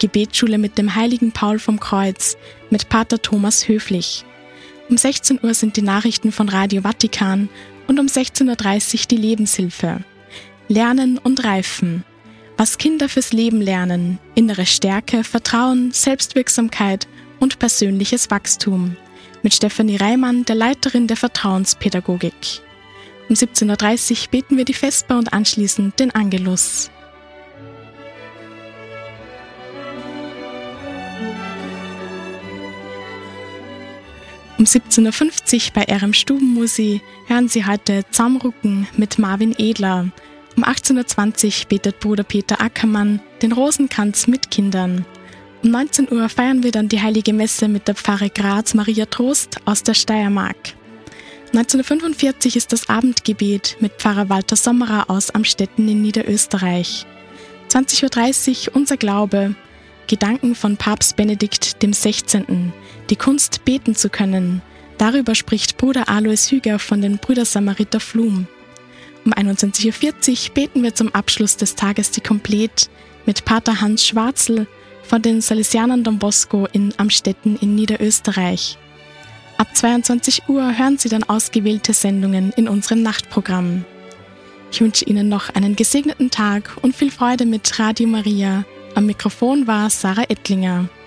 Gebetsschule mit dem heiligen Paul vom Kreuz mit Pater Thomas Höflich. Um 16 Uhr sind die Nachrichten von Radio Vatikan und um 16.30 Uhr die Lebenshilfe. Lernen und Reifen. Was Kinder fürs Leben lernen. Innere Stärke, Vertrauen, Selbstwirksamkeit und persönliches Wachstum. Mit Stefanie Reimann, der Leiterin der Vertrauenspädagogik. Um 17.30 Uhr beten wir die Vesper und anschließend den Angelus. Um 17.50 Uhr bei RM Stubenmusi hören Sie heute Zaumrucken mit Marvin Edler. Um 18.20 Uhr betet Bruder Peter Ackermann den Rosenkranz mit Kindern. Um 19 Uhr feiern wir dann die Heilige Messe mit der Pfarre Graz Maria Trost aus der Steiermark. 19.45 Uhr ist das Abendgebet mit Pfarrer Walter Sommerer aus Amstetten in Niederösterreich. 20.30 Uhr unser Glaube. Gedanken von Papst Benedikt XVI. Die Kunst beten zu können. Darüber spricht Bruder Alois Hüger von den Brüder Samariter Flum. Um 21.40 Uhr beten wir zum Abschluss des Tages die Komplett mit Pater Hans Schwarzel von den Salesianern Don Bosco in Amstetten in Niederösterreich. Ab 22 Uhr hören Sie dann ausgewählte Sendungen in unserem Nachtprogramm. Ich wünsche Ihnen noch einen gesegneten Tag und viel Freude mit Radio Maria. Am Mikrofon war Sarah Ettlinger.